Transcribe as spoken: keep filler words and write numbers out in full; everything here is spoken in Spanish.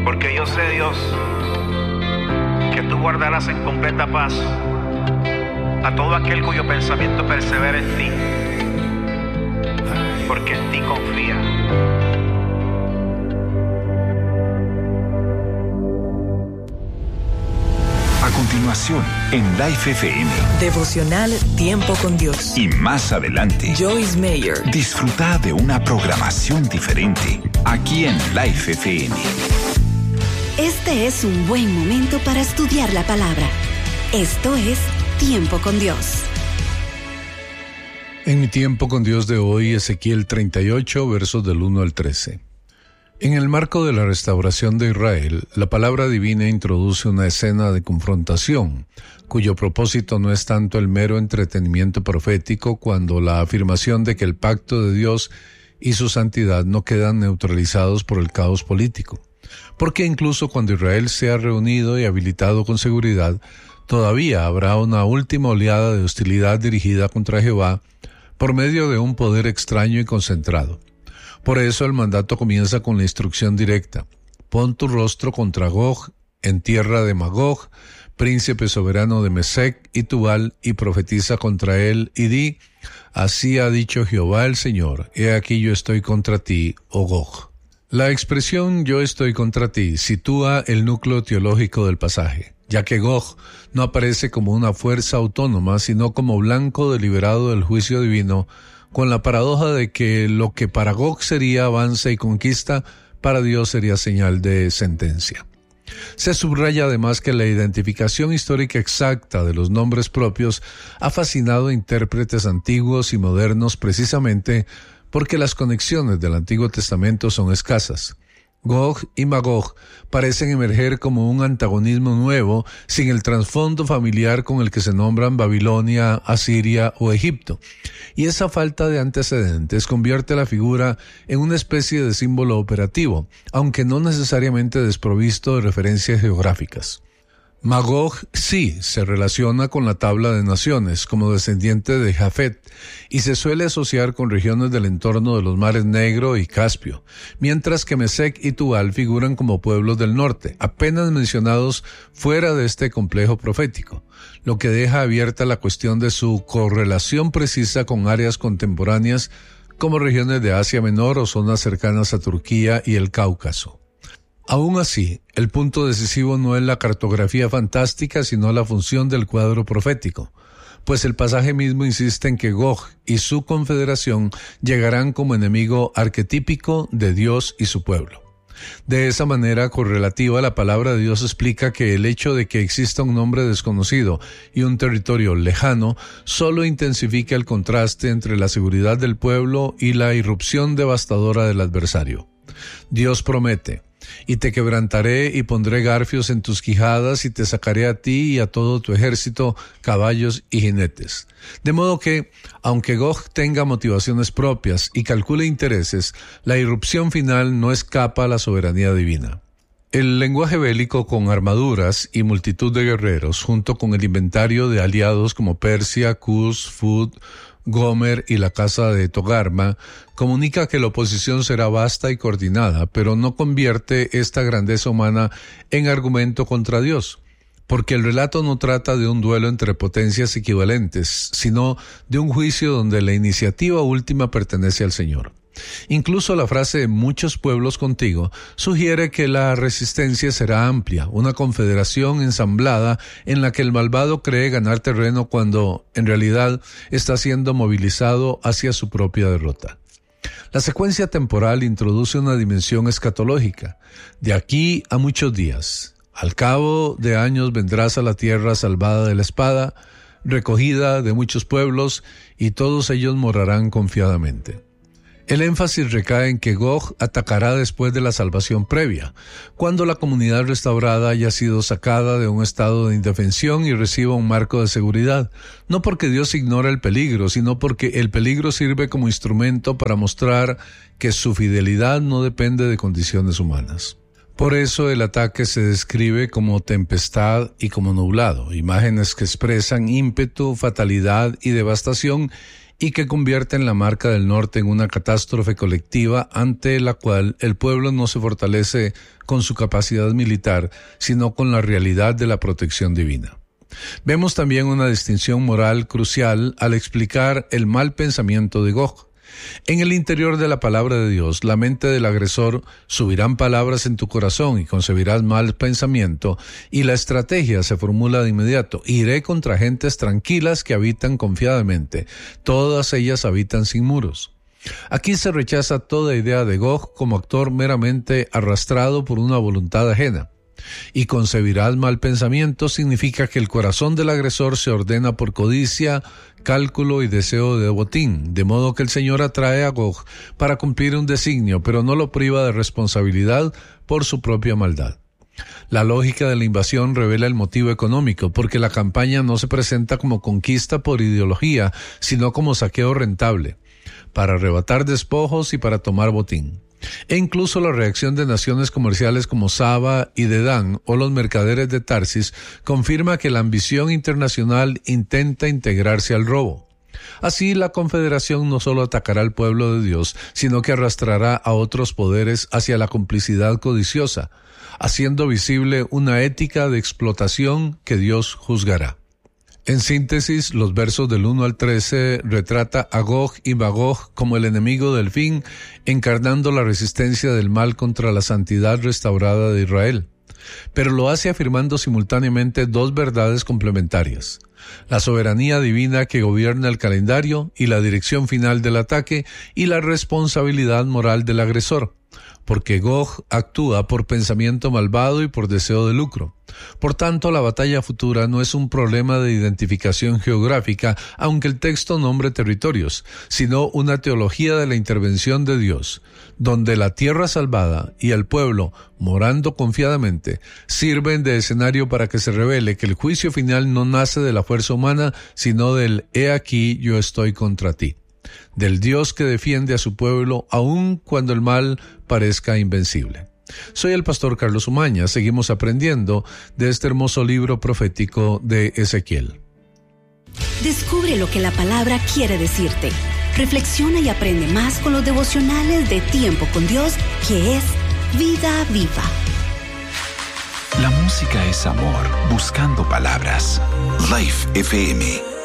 Porque yo sé, Dios, que tú guardarás en completa paz a todo aquel cuyo pensamiento persevera en ti, porque en ti confía. A continuación, en Life F M. Devocional Tiempo con Dios. Y más adelante, Joyce Meyer. Disfruta de una programación diferente aquí en Life F M. Este es un buen momento para estudiar la palabra. Esto es Tiempo con Dios. En mi Tiempo con Dios de hoy, Ezequiel treinta y ocho, versos del uno al trece. En el marco de la restauración de Israel, la palabra divina introduce una escena de confrontación, cuyo propósito no es tanto el mero entretenimiento profético, cuando la afirmación de que el pacto de Dios y su santidad no quedan neutralizados por el caos político. Porque incluso cuando Israel sea reunido y habilitado con seguridad, todavía habrá una última oleada de hostilidad dirigida contra Jehová por medio de un poder extraño y concentrado. Por eso el mandato comienza con la instrucción directa: pon tu rostro contra Gog, en tierra de Magog, príncipe soberano de Mesec y Tubal, y profetiza contra él, y di: así ha dicho Jehová el Señor, he aquí yo estoy contra ti, oh Gog. La expresión yo estoy contra ti sitúa el núcleo teológico del pasaje, ya que Gog no aparece como una fuerza autónoma, sino como blanco deliberado del juicio divino, con la paradoja de que lo que para Gog sería avance y conquista, para Dios sería señal de sentencia. Se subraya además que la identificación histórica exacta de los nombres propios ha fascinado a intérpretes antiguos y modernos precisamente porque las conexiones del Antiguo Testamento son escasas. Gog y Magog parecen emerger como un antagonismo nuevo, sin el trasfondo familiar con el que se nombran Babilonia, Asiria o Egipto. Y esa falta de antecedentes convierte la figura en una especie de símbolo operativo, aunque no necesariamente desprovisto de referencias geográficas. Magog sí se relaciona con la tabla de naciones como descendiente de Jafet y se suele asociar con regiones del entorno de los mares Negro y Caspio, mientras que Mesec y Tubal figuran como pueblos del norte, apenas mencionados fuera de este complejo profético, lo que deja abierta la cuestión de su correlación precisa con áreas contemporáneas como regiones de Asia Menor o zonas cercanas a Turquía y el Cáucaso. Aún así, el punto decisivo no es la cartografía fantástica, sino la función del cuadro profético, pues el pasaje mismo insiste en que Gog y su confederación llegarán como enemigo arquetípico de Dios y su pueblo. De esa manera correlativa, la palabra de Dios explica que el hecho de que exista un nombre desconocido y un territorio lejano solo intensifica el contraste entre la seguridad del pueblo y la irrupción devastadora del adversario. Dios promete: y te quebrantaré y pondré garfios en tus quijadas y te sacaré a ti y a todo tu ejército, caballos y jinetes. De modo que, aunque Gog tenga motivaciones propias y calcule intereses, la irrupción final no escapa a la soberanía divina. El lenguaje bélico con armaduras y multitud de guerreros, junto con el inventario de aliados como Persia, Cus, Fud, Gomer y la casa de Togarma, comunica que la oposición será vasta y coordinada, pero no convierte esta grandeza humana en argumento contra Dios, porque el relato no trata de un duelo entre potencias equivalentes, sino de un juicio donde la iniciativa última pertenece al Señor. Incluso la frase muchos pueblos contigo sugiere que la resistencia será amplia, una confederación ensamblada en la que el malvado cree ganar terreno cuando, en realidad, está siendo movilizado hacia su propia derrota. La secuencia temporal introduce una dimensión escatológica. De aquí a muchos días, al cabo de años vendrás a la tierra salvada de la espada, recogida de muchos pueblos, y todos ellos morarán confiadamente. El énfasis recae en que Gog atacará después de la salvación previa, cuando la comunidad restaurada haya sido sacada de un estado de indefensión y reciba un marco de seguridad, no porque Dios ignora el peligro, sino porque el peligro sirve como instrumento para mostrar que su fidelidad no depende de condiciones humanas. Por eso el ataque se describe como tempestad y como nublado, imágenes que expresan ímpetu, fatalidad y devastación, y que convierten la Marca del Norte en una catástrofe colectiva ante la cual el pueblo no se fortalece con su capacidad militar, sino con la realidad de la protección divina. Vemos también una distinción moral crucial al explicar el mal pensamiento de Gog. En el interior de la palabra de Dios, la mente del agresor subirán palabras en tu corazón y concebirás mal pensamiento, y la estrategia se formula de inmediato: iré contra gentes tranquilas que habitan confiadamente, todas ellas habitan sin muros. Aquí se rechaza toda idea de Gog como actor meramente arrastrado por una voluntad ajena. Y concebirás mal pensamiento significa que el corazón del agresor se ordena por codicia, cálculo y deseo de botín, de modo que el Señor atrae a Gog para cumplir un designio, pero no lo priva de responsabilidad por su propia maldad. La lógica de la invasión revela el motivo económico, porque la campaña no se presenta como conquista por ideología, sino como saqueo rentable, para arrebatar despojos y para tomar botín. E incluso la reacción de naciones comerciales como Saba y Dedán o los mercaderes de Tarsis confirma que la ambición internacional intenta integrarse al robo. Así, la Confederación no solo atacará al pueblo de Dios, sino que arrastrará a otros poderes hacia la complicidad codiciosa, haciendo visible una ética de explotación que Dios juzgará. En síntesis, los versos del uno al trece retrata a Gog y Magog como el enemigo del fin, encarnando la resistencia del mal contra la santidad restaurada de Israel. Pero lo hace afirmando simultáneamente dos verdades complementarias: la soberanía divina que gobierna el calendario y la dirección final del ataque, y la responsabilidad moral del agresor, porque Gog actúa por pensamiento malvado y por deseo de lucro. Por tanto, la batalla futura no es un problema de identificación geográfica, aunque el texto nombre territorios, sino una teología de la intervención de Dios, donde la tierra salvada y el pueblo, morando confiadamente, sirven de escenario para que se revele que el juicio final no nace de la fuerza humana, sino del «He aquí, yo estoy contra ti», del Dios que defiende a su pueblo aun cuando el mal parezca invencible. Soy el pastor Carlos Umaña. Seguimos aprendiendo de este hermoso libro profético de Ezequiel. Descubre lo que la palabra quiere decirte. Reflexiona y aprende más con los devocionales de Tiempo con Dios, que es Vida Viva. La música es amor, buscando palabras. Life F M.